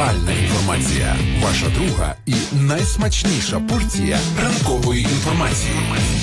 Актуальна інформація. Ваша друга і найсмачніша порція ранкової інформації.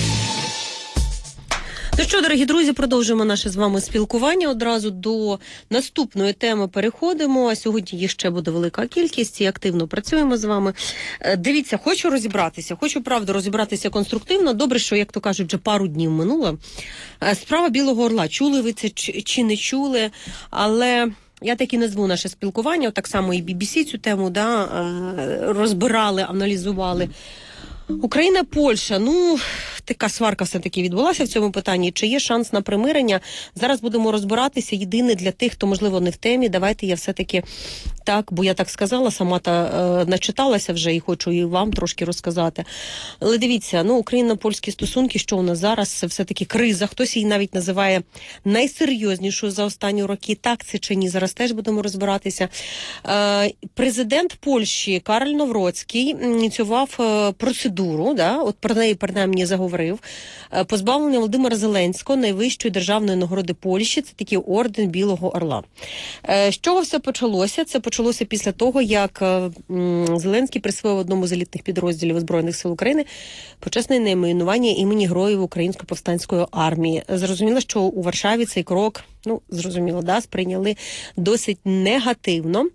Ну що, дорогі друзі, продовжуємо наше з вами спілкування. Одразу до наступної теми переходимо. Сьогодні їх ще буде велика кількість і активно працюємо з вами. Дивіться, хочу розібратися конструктивно. Добре, що, як то кажуть, вже пару днів минуло. Справа Білого Орла. Чули ви це чи не чули? Але я так і назву наше спілкування. Так само і BBC цю тему розбирали, аналізували. Україна, Польща, така сварка все-таки відбулася в цьому питанні. Чи є шанс на примирення? Зараз будемо розбиратися. Єдине для тих, хто, можливо, не в темі. Давайте я все-таки так, бо я так сказала, сама начиталася вже і хочу і вам трошки розказати. Але дивіться, Україно-польські стосунки, що у нас зараз, це все-таки криза. Хтось її навіть називає найсерйознішою за останні роки. Так це чи ні? Зараз теж будемо розбиратися. Президент Польщі Кароль Навроцький ініціював процедуру, от про неї принаймні заговорив, позбавлення Володимира Зеленського найвищої державної нагороди Польщі, це такий орден Білого Орла. З чого все почалося? Це почалося після того, як Зеленський присвоїв одному з елітних підрозділів Збройних сил України почесне найменування імені Героїв Української повстанської армії. Зрозуміло, що у Варшаві цей крок, сприйняли досить негативно.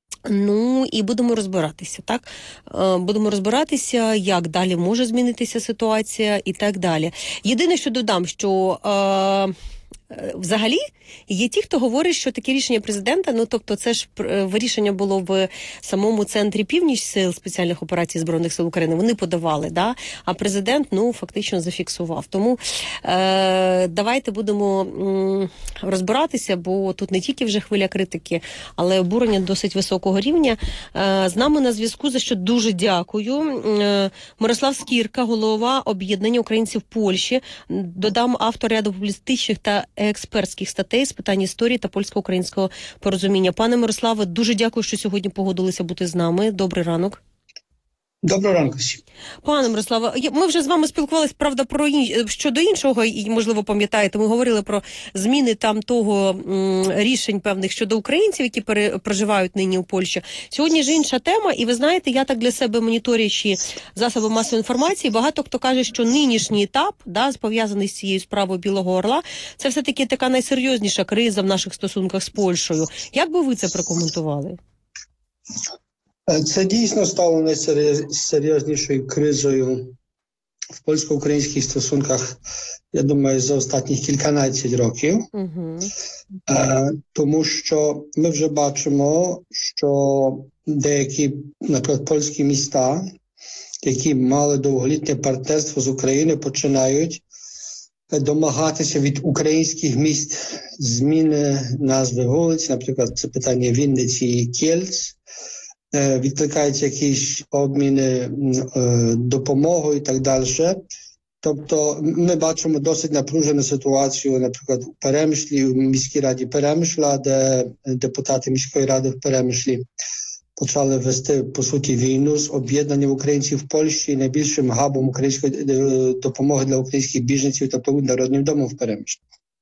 І будемо розбиратися, так? Будемо розбиратися, як далі може змінитися ситуація і так далі. Єдине, що додам, що взагалі є ті, хто говорить, що таке рішення президента, тобто це ж рішення було в самому центрі Північ сил спеціальних операцій Збройних сил України, вони подавали, а президент, фактично зафіксував. Тому давайте будемо розбиратися, бо тут не тільки вже хвиля критики, але обурення досить високого рівня. З нами на зв'язку, за що дуже дякую, Мирослав Скірка, голова об'єднання українців Польщі, додам автор ряду публістичних та експертських статей з питань історії та польсько-українського порозуміння. Пане Мирославе, дуже дякую, що сьогодні погодилися бути з нами. Добрий ранок. Доброго ранку. Пане Мирославе, ми вже з вами спілкувалися, правда, щодо іншого, і, можливо, пам'ятаєте, ми говорили про зміни рішень певних щодо українців, які проживають нині у Польщі. Сьогодні ж інша тема, і ви знаєте, я так для себе моніторячи засоби масової інформації, багато хто каже, що нинішній етап, пов'язаний з цією справою Білого Орла, це все-таки така найсерйозніша криза в наших стосунках з Польщею. Як би ви це прокоментували? Це дійсно стало найсерйознішою кризою в польсько-українських стосунках, я думаю, за останніх кільканадцять років. Тому що ми вже бачимо, що деякі, наприклад, польські міста, які мали довголітнє партнерство з Україною, починають домагатися від українських міст зміни назви вулиць, наприклад, це питання Вінниці і Кєльц. Відкликаються якісь обміни допомогою і так далі. Тобто ми бачимо досить напружену ситуацію, наприклад, у Перемишлі, у міській раді Перемишля, де депутати міської ради в Перемишлі почали вести, по суті, війну з об'єднанням українців в Польщі, найбільшим габом української допомоги для українських біженців, тобто Народним домом в Перемишлі.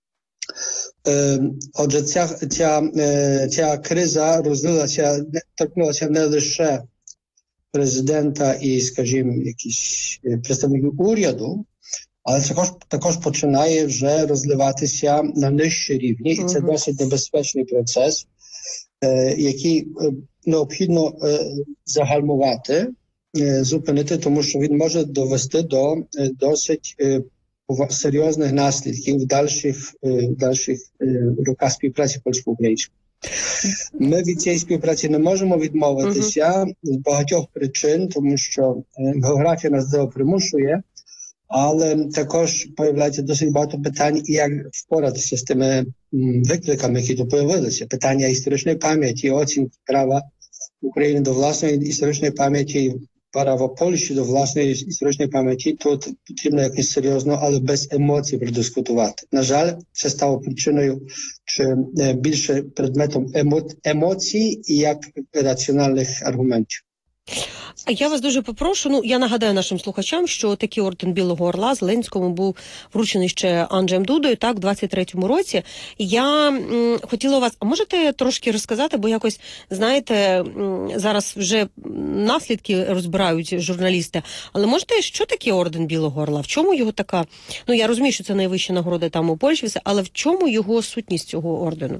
Отже, ця криза торкнулася не лише президента і, скажімо, якісь представників уряду, але також починає вже розливатися на нижчі рівні. І це досить небезпечний процес, який необхідно загальмувати, зупинити, тому що він може довести до досить серйозних наслідків в дальших роках співпраці польсько-української. Ми від цієї співпраці не можемо відмовитися з багатьох причин, тому що географія нас до цього примушує, але також появляється досить багато питань, як впоратися з тими викликами, які тут появилися. Питання історичної пам'яті, оцінки права України до власної історичної пам'яті, права Польщі до власної історичної пам'яті, тут потрібно якось серйозно, але без емоцій продискутувати. На жаль, це стало причиною чи більше предметом емоцій, як раціональних аргументів. А я вас дуже попрошу, я нагадаю нашим слухачам, що такий орден Білого Орла Зеленському був вручений ще Анджеєм Дудою, так, в 23-му році. Я хотіла вас, а можете трошки розказати, бо якось, знаєте, зараз вже наслідки розбирають журналісти, але можете, що таке орден Білого Орла? В чому його така, я розумію, що це найвища нагорода там у Польщі, але в чому його сутність цього ордену?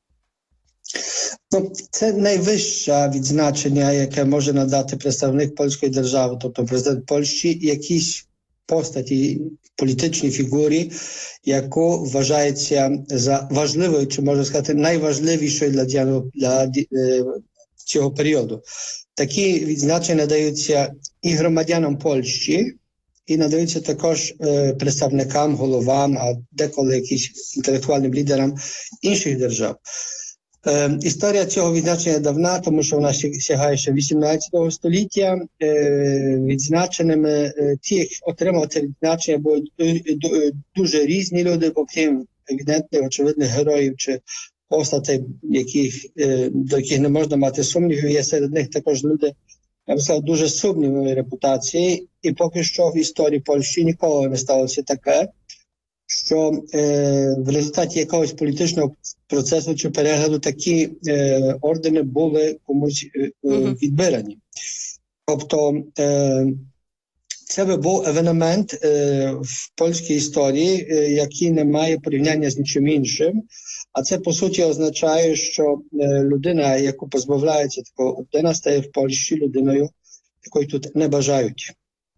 Це найвище відзначення, яке може надати представник польської держави, тобто президент Польщі, якійсь постаті, політичній фігурі, яку вважається за важливою, чи можна сказати, найважливішою для цього періоду. Такі відзначення надаються і громадянам Польщі, і надаються також представникам, головам, а деколи якимось інтелектуальним лідерам інших держав. Історія цього відзначення давна, тому що вона сягає ще 18 століття. Відзначеними ті, отримали це відзначення, були дуже різні люди, окрім евідентних, очевидних героїв чи постатей, до яких не можна мати сумнівів. Є серед них також люди, я б сказав, дуже сумнівної репутації. І поки що в історії Польщі ніколи не сталося таке, що в результаті якогось політичного процесу чи перегляду такі ордени були комусь відбирані. Тобто це би був евенемент в польській історії, який не має порівняння з нічим іншим. А це, по суті, означає, що людина, яку позбавляється такого ордена, стає в Польщі людиною, якої тут не бажають.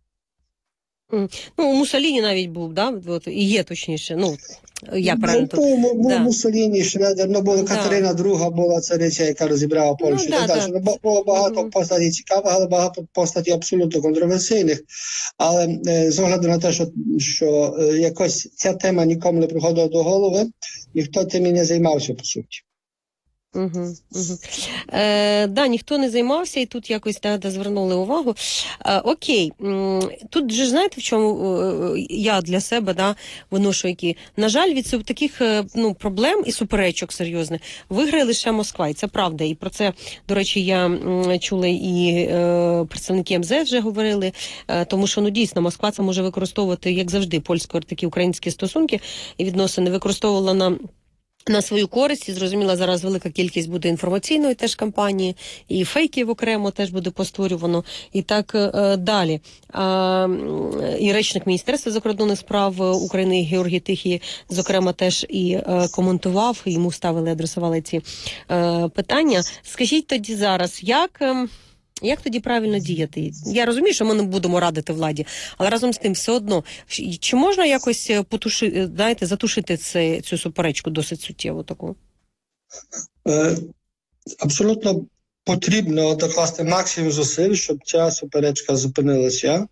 У Муссоліні навіть був, да? І є, точніше, я правильно тут. Муссоліні, Шредер, була Катерина II, була цариця, яка розібрала Польщу. Було багато постатей цікавих, але багато постатей абсолютно контроверсійних. Але з огляду на те, що якось ця тема нікому не приходила до голови, ніхто тим і не займався, по суті. Ніхто не займався, і тут якось звернули увагу. Окей, тут же знаєте, в чому я для себе виношу які. На жаль, від таких проблем і суперечок серйозних виграє лише Москва, і це правда. І про це, до речі, я чула і представники МЗС вже говорили, тому що, дійсно, Москва це може використовувати, як завжди, польсько-українські стосунки і відносини використовувала на свою користь. І, зрозуміло, зараз велика кількість буде інформаційної теж кампанії, і фейків окремо теж буде постворювано, і так далі. І речник Міністерства закордонних справ України Георгій Тихий, зокрема, теж і коментував, і йому адресували ці питання. Скажіть тоді зараз, як тоді правильно діяти? Я розумію, що ми не будемо радити владі, але разом з тим все одно, чи можна якось затушити цю суперечку досить суттєво таку? Абсолютно потрібно докласти максимум зусиль, щоб ця суперечка зупинилася.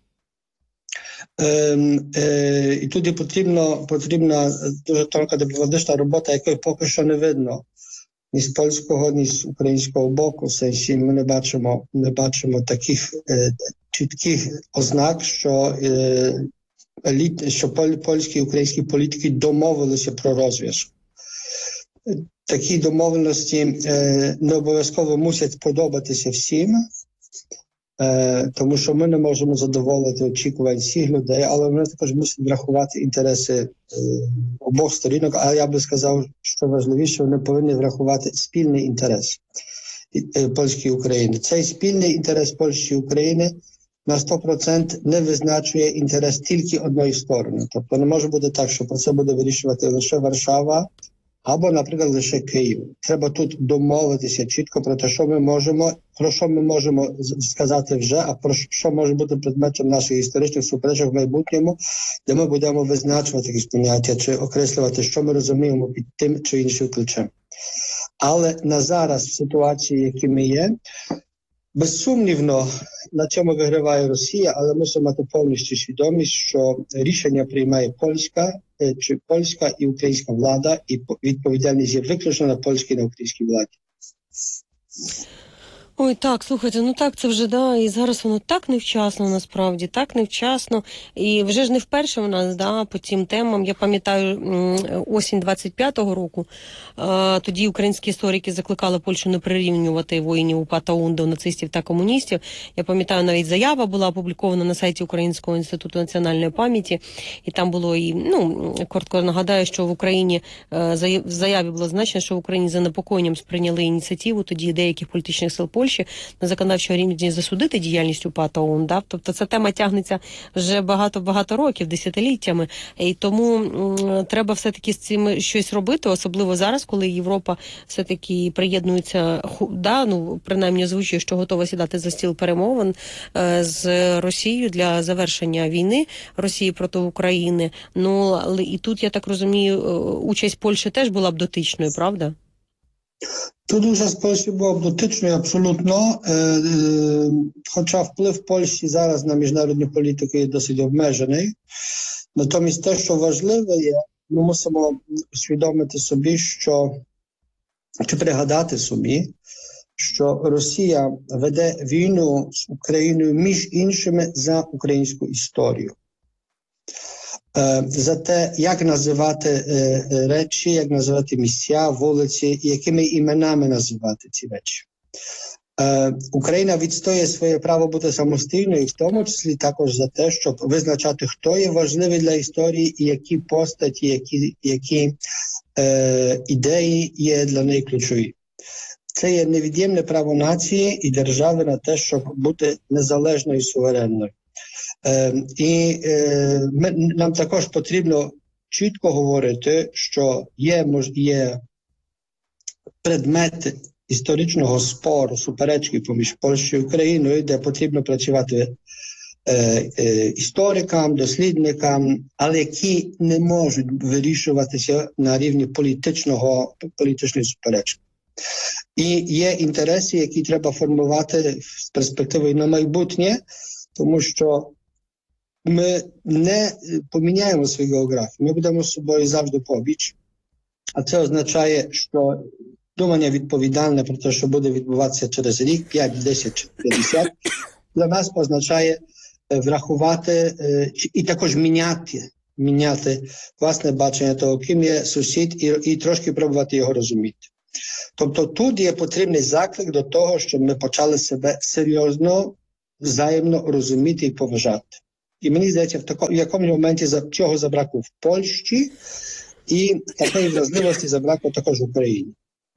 І туди потрібна дуже тонка дипломатична робота, якої поки що не видно. Ні з польського, ні з українського боку. В сенсі ми не бачимо таких чітких ознак, що польські і українські політики домовилися про розв'язок. Такі домовленості не обов'язково мусять подобатися всім, тому що ми не можемо задоволити очікувань всіх людей, але ми також мусимо врахувати інтереси обох сторінок, а я би сказав, що важливіше, вони повинні врахувати спільний інтерес Польщі і України. Цей спільний інтерес Польщі і України на 100% не визначує інтерес тільки одної сторони. Тобто не може бути так, що про це буде вирішувати лише Варшава, або, наприклад, лише Київ. Треба тут домовитися чітко про те, про що ми можемо сказати вже, а про що може бути предметом наших історичних суперечок в майбутньому, де ми будемо визначувати якісь поняття чи окреслювати, що ми розуміємо під тим чи іншим ключем. Але на зараз, в ситуації, які ми є, безсумнівно, на цьому виграває Росія, але мусимо мати повністю свідомість, що рішення приймає польська і українська влада, і відповідальність є виключно на польській і на українській владі. Ой, так, слухайте, ну так, це вже, да, і зараз воно так невчасно, насправді, так невчасно, і вже ж не вперше у нас, да, по цим темам, я пам'ятаю, осінь 25-го року, тоді українські історики закликали Польщу не прирівнювати воїнів УПА та ОУН до нацистів та комуністів, я пам'ятаю, навіть заява була опублікована на сайті Українського інституту національної пам'яті, і там було і, ну, коротко нагадаю, що в Україні, в заяві було зазначено, що в Україні з занепокоєнням сприйняли ініціативу тоді деяких політичних сил Польщі на законодавчому рівні засудити діяльність УПА та ОУН. Да? Тобто ця тема тягнеться вже багато років, десятиліттями. І тому треба все-таки з цим щось робити, особливо зараз, коли Європа все-таки приєднується, да, ну, принаймні озвучує, що готова сідати за стіл перемовин з Росією для завершення війни Росії проти України. Ну, але і тут, я так розумію, участь Польщі теж була б дотичною, правда? Тут участь Польщі була б дотичною абсолютно, хоча вплив Польщі зараз на міжнародну політику є досить обмежений. Натомість те, що важливе є, ми мусимо усвідомити собі, чи пригадати собі, що Росія веде війну з Україною, між іншими, за українську історію. За те, як називати речі, як називати місця, вулиці, якими іменами називати ці речі. Україна відстоює своє право бути самостійною, в тому числі також за те, щоб визначати, хто є важливий для історії і які постаті, які ідеї є для неї ключові. Це є невід'ємне право нації і держави на те, щоб бути незалежною і суверенною. Нам також потрібно чітко говорити, що є предмети історичного спору, суперечки поміж Польщею і Україною, де потрібно працювати історикам, дослідникам, але які не можуть вирішуватися на рівні політичної суперечки. І є інтереси, які треба формувати з перспективою на майбутнє, тому що ми не поміняємо свою географію, ми будемо з собою завжди побіч. А це означає, що думання відповідальне про те, що буде відбуватися через рік, 5, 10 чи 50, для нас означає врахувати і також міняти власне бачення того, ким є сусід, і трошки пробувати його розуміти. Тобто тут є потрібний заклик до того, щоб ми почали себе серйозно, взаємно розуміти і поважати. І мені здається, в якомусь моменті цього забракло в Польщі, і такої вразливості забракло також в Україні.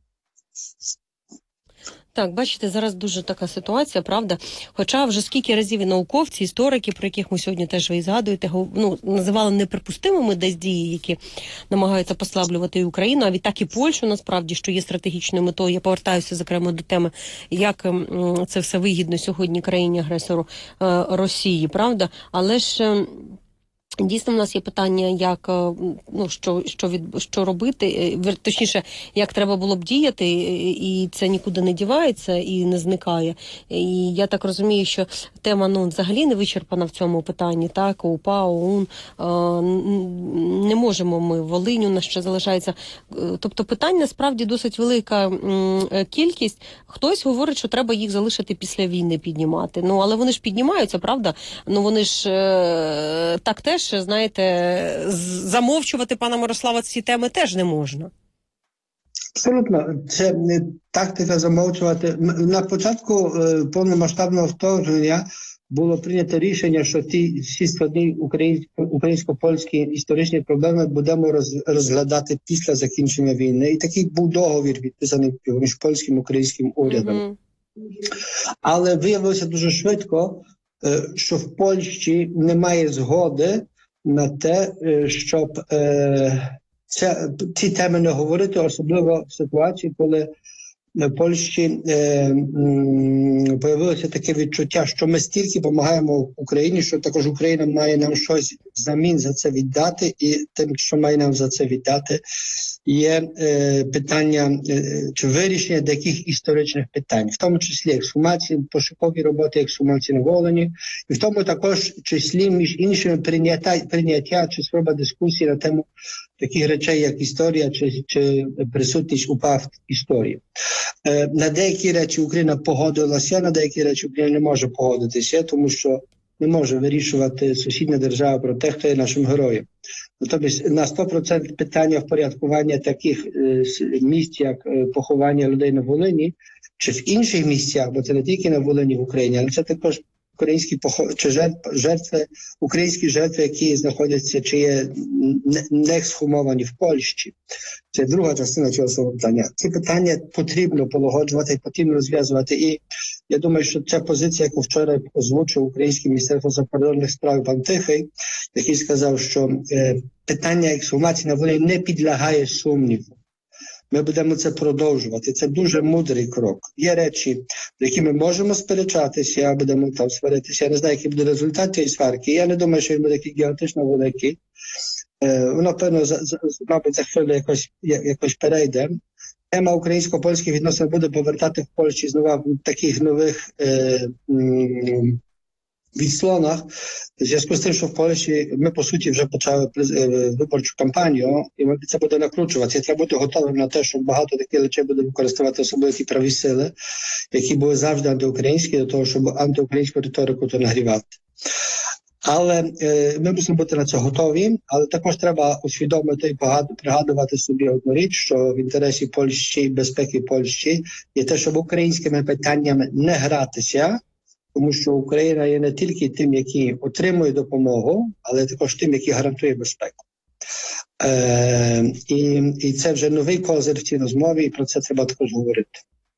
Так, бачите, зараз дуже така ситуація, правда? Хоча вже скільки разів і науковці, історики, про яких ми сьогодні теж ви згадуєте, називали неприпустимими десь дії, які намагаються послаблювати і Україну, а відтак і Польщу, насправді, що є стратегічною метою. Я повертаюся, зокрема, до теми, як це все вигідно сьогодні країні-агресору Росії, правда? Але ж... Дійсно, в нас є питання, як, що робити, точніше, як треба було б діяти, і це нікуди не дівається і не зникає. І я так розумію, що тема, взагалі не вичерпана в цьому питанні, так, УПА, ОУН, не можемо ми, Волинь у нас ще залишається. Тобто питань, насправді, досить велика кількість. Хтось говорить, що треба їх залишити після війни піднімати. Але вони ж піднімаються, правда? Вони ж так теж, знаєте, замовчувати пана Мирослава ці теми теж не можна. Абсолютно. Це не тактика замовчувати. На початку повномасштабного вторгнення було прийнято рішення, що ті всі складні українсько-польські історичні проблеми будемо розглядати після закінчення війни. І такий був договір підписаний між польським і українським урядом. Але виявилося дуже швидко, що в Польщі немає згоди на те, щоб ці теми не говорити, особливо в ситуації, коли в Польщі появилося таке відчуття, що ми стільки допомагаємо Україні, що також Україна має нам щось взамін за це віддати, і тим, що має нам за це віддати, є питання чи вирішення деяких історичних питань, в тому числі ексгумації, пошукові роботи ексгумації на Волині, і в тому також числі, між іншими, прийняття чи спроба дискусії на тему таких речей, як історія чи присутність УПА в історії. На деякі речі Україна погодилася, на деякі речі Україна не може погодитися, тому що не може вирішувати сусідня держава про те, хто є нашим героєм. Тобто на 100% питання впорядкування таких місць, як поховання людей на Волині, чи в інших місцях, бо це не тільки на Волині в Україні, але це також українські жертви, українські жертви, які знаходяться чи є не ексхумовані в Польщі. Це друга частина цього питання. Ці питання потрібно полагоджувати, потрібно розв'язувати. І я думаю, що ця позиція, яку вчора озвучив українське Міністерство закордонних справ пан Тихий, який сказав, що питання ексхумації на Волині не підлягає сумніву. Ми будемо це продовжувати. Це дуже мудрий крок. Є речі, які ми можемо сперечатися, будемо там сваритися. Я не знаю, який буде результат цієї сварки. Я не думаю, що він буде такий гігантично великий. Воно, певно, мабуть, за хвилю якось перейде. Тема українсько-польських відносин буде повертати в Польщі знову в таких нових відслонах, в зв'язку з тим, що в Польщі ми, по суті, вже почали виборчу кампанію, і це буде накручуватися. Треба бути готовим на те, що багато таких речей буде використовувати особливо ті праві сили, які були завжди антиукраїнські, до того, щоб антиукраїнську риторику то нагрівати. Але ми мусимо бути на це готові, але також треба усвідомити і пригадувати собі одну річ, що в інтересі Польщі і безпеки Польщі є те, щоб українськими питаннями не гратися, тому що Україна є не тільки тим, який отримує допомогу, але також тим, який гарантує безпеку. І це вже новий козир в цій розмові, і про це треба також говорити.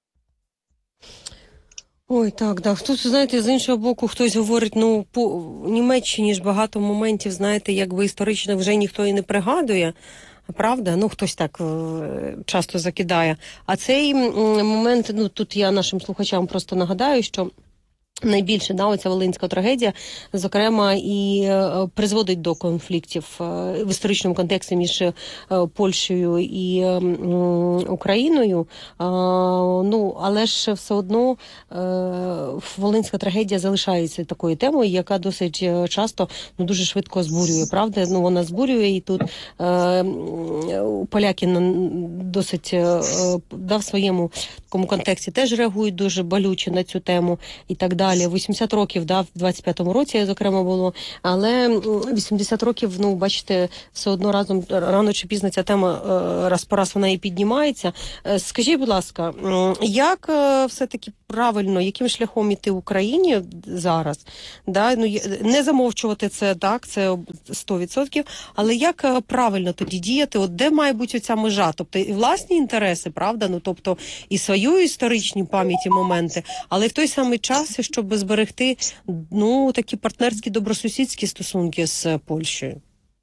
Ой, так, да. Хтось, знаєте, з іншого боку, хтось говорить, по Німеччині ж багато моментів, знаєте, якби історично вже ніхто і не пригадує. Правда? Хтось так часто закидає. А цей момент, тут я нашим слухачам просто нагадаю, що найбільше, оця волинська трагедія, зокрема, і призводить до конфліктів в історичному контексті між Польщею і Україною. Але ж все одно волинська трагедія залишається такою темою, яка досить часто, дуже швидко збурює, правда? Вона збурює, і тут поляки досить в своєму такому контексті теж реагують дуже болюче на цю тему і так далі. 80 років, в 25-му році, зокрема, було, але 80 років, бачите, все одно рано чи пізно ця тема раз по раз вона і піднімається. Скажіть, будь ласка, як все-таки правильно, яким шляхом іти Україні зараз? Не замовчувати це, так, це 100%, але як правильно тоді діяти? Де має бути оця межа? Тобто і власні інтереси, правда? Тобто і свою історичні пам'яті моменти, але в той самий час, щоб зберегти, такі партнерські, добросусідські стосунки з Польщею.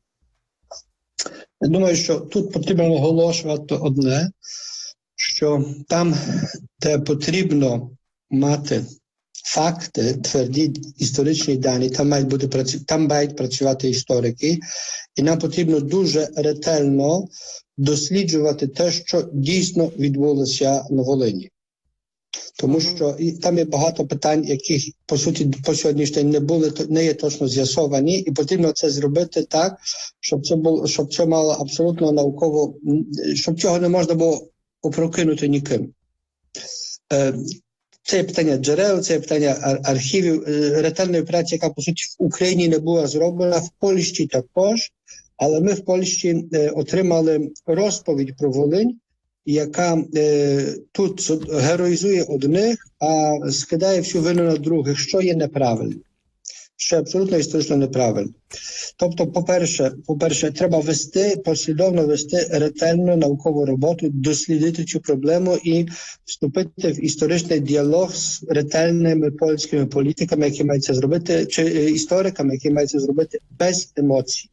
Я думаю, що тут потрібно наголошувати одне, що там, де потрібно мати факти, тверді історичні дані, там мають працювати історики, і нам потрібно дуже ретельно досліджувати те, що дійсно відбулося на Волині. Тому що там є багато питань, яких, по суті, по сьогоднішній день не є точно з'ясовані, і потрібно це зробити так, щоб це мало абсолютно науково, щоб цього не можна було опрокинути ніким. Це є питання джерел, це є питання архівів, ретельної праці, яка, по суті, в Україні не була зроблена, в Польщі також, але ми в Польщі отримали розповідь про Волинь, яка тут героїзує одних, а скидає всю вину на других, що є неправильно, що абсолютно історично неправильно. Тобто, по-перше, треба послідовно вести ретельну наукову роботу, дослідити цю проблему і вступити в історичний діалог з ретельними польськими політиками, які мають це зробити, чи істориками, які мають це зробити без емоцій.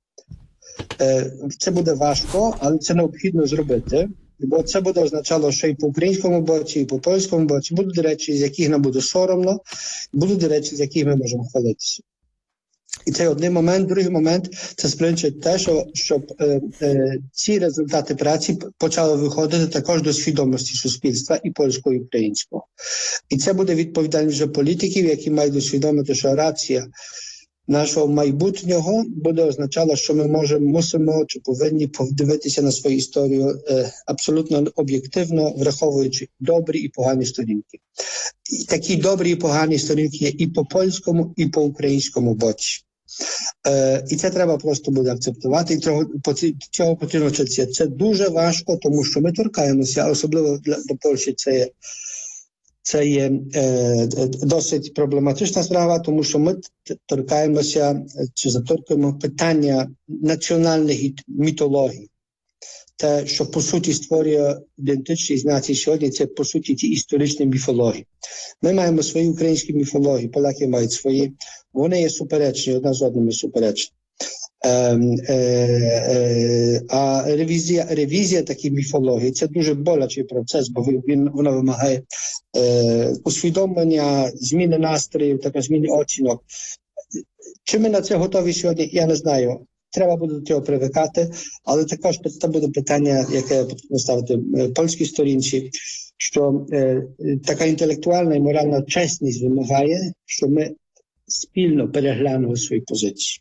Це буде важко, але це необхідно зробити. Бо це буде означало, що і по українському боці, і по польському боці будуть речі, з яких нам буде соромно, будуть речі, з яких ми можемо хвалитися. І це один момент. Другий момент – це сприйняти те, щоб ці результати праці почали виходити також до свідомості суспільства і польського, і українського. І це буде відповідальність вже політиків, які мають усвідомити, що рація нашого майбутнього буде означала, що ми мусимо чи повинні подивитися на свою історію абсолютно об'єктивно, враховуючи добрі і погані сторінки. І такі добрі і погані сторінки є і по польському, і по українському боці. І це треба просто буде акцептувати, і цього потрібно вчитися. Це дуже важко, тому що ми торкаємося, особливо до Польщі це є досить проблематична справа, тому що ми торкаємося, чи заторкуємо питання національних мітологій. Те, що по суті створює ідентичність нації сьогодні, це по суті ті історичні міфології. Ми маємо свої українські міфології, поляки мають свої. Вони є суперечні, одна з одними суперечні. А ревізія таких міфологій – це дуже болячий процес, бо вона вимагає усвідомлення, зміни настроїв, зміни оцінок. Чи ми на це готові сьогодні, я не знаю. Треба буде до цього привикати, але також це буде питання, яке потрібно ставити польській сторінці, що така інтелектуальна і моральна чесність вимагає, що ми спільно переглянули свої позиції.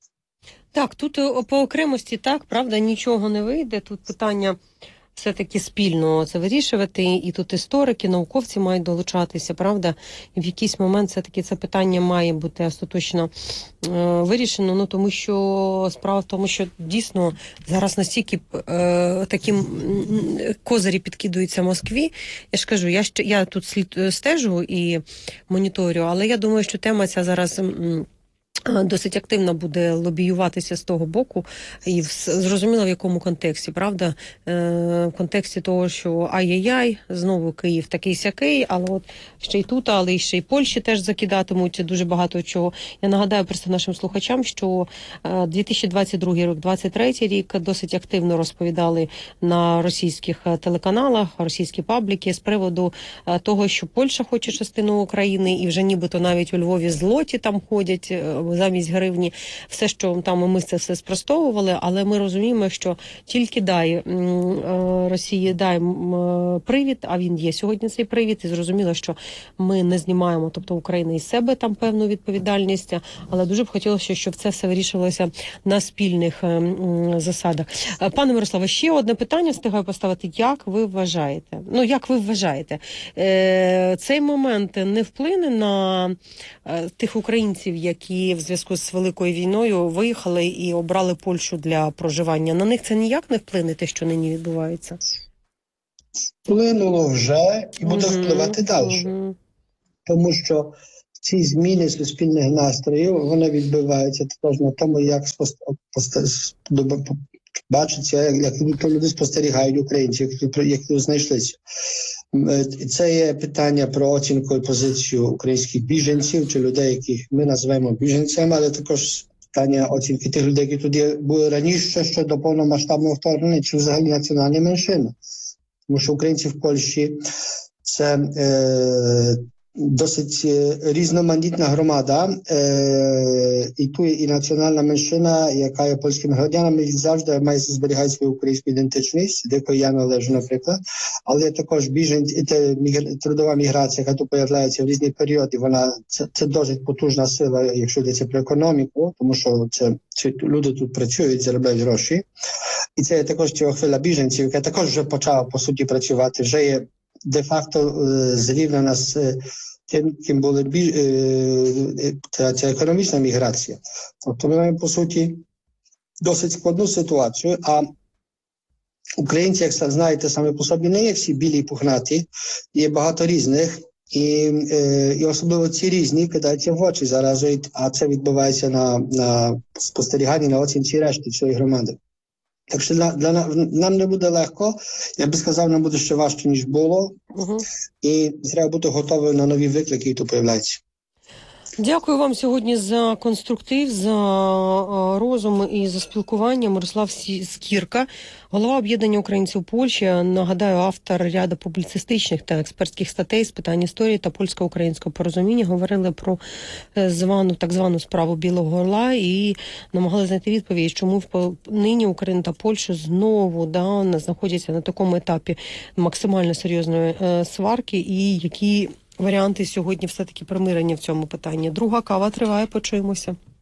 Так, тут по окремості, так, правда, нічого не вийде. Тут питання все-таки спільно це вирішувати, і тут історики, науковці мають долучатися, правда? І в якийсь момент все-таки це питання має бути остаточно вирішено, тому що справа в тому, що дійсно зараз настільки такі козирі підкидаються Москві. Я ж кажу, я тут стежу і моніторю, але я думаю, що тема ця зараз досить активно буде лобіюватися з того боку, і зрозуміло в якому контексті, правда? В контексті того, що ай-яй-яй, знову Київ такий-сякий, але от ще й тут, але і ще й Польщі теж закидатимуть дуже багато чого. Я нагадаю просто нашим слухачам, що 2022 рік, 2023 рік досить активно розповідали на російських телеканалах, російські пабліки з приводу того, що Польща хоче частину України, і вже нібито навіть у Львові злоті там ходять, замість гривні, все, що там ми це все спростовували, але ми розуміємо, що тільки дай Росії дай привід, а він є сьогодні цей привід, і зрозуміло, що ми не знімаємо, тобто Україна із себе там певну відповідальність, але дуже б хотілося, щоб це все вирішувалося на спільних засадах. Пане Мирославе, ще одне питання встигаю поставити. Як ви вважаєте, цей момент не вплине на тих українців, які в зв'язку з Великою війною виїхали і обрали Польщу для проживання? На них це ніяк не вплине, те, що нині відбувається? Вплинуло вже і буде впливати далі. Тому що ці зміни суспільних настроїв, вони відбуваються також на тому, як бачиться, як люди спостерігають українців, які знайшлися. Це є питання про оцінку і позицію українських біженців, чи людей, яких ми називаємо біженцями, але також питання оцінки тих людей, які тут були раніше, ще до повномасштабного вторгнення, чи взагалі національні меншини. Тому що українці в Польщі – це досить різноманітна громада, і тут і національна меншина, яка є польськими громадянами, і завжди має зберігати свою українську ідентичність, до якої я належу, наприклад. Але також трудова міграція, яка тут появляється в різні періоди, це досить потужна сила, якщо йдеться про економіку, тому що люди тут працюють, заробляють гроші. І це також ціла хвиля біженців, яка також вже почала, по суті, працювати, вже є де-факто зрівняна з тим, ким була ця економічна міграція. Тобто ми маємо, по суті, досить складну ситуацію, а українці, як знаєте, саме по собі не є всі білі і пухнаті, є багато різних, і особливо ці різні кидаються в очі зараз, а це відбувається на спостеріганні, на оцінці решти цієї громади. Так що нам не буде легко, я би сказав, нам буде ще важче, ніж було, і треба бути готовим на нові виклики, які тут появляються. Дякую вам сьогодні за конструктив, за розум і за спілкування. Мирослав Скірка, голова об'єднання українців Польщі. Нагадаю, автор ряду публіцистичних та експертських статей з питань історії та польсько-українського порозуміння. Говорили про так звану справу Білого Орла і намагалися знайти відповідь, чому нині Україна та Польща знову знаходяться на такому етапі максимально серйозної сварки і які варіанти сьогодні все-таки примирення в цьому питанні. Друга кава триває, почуємося.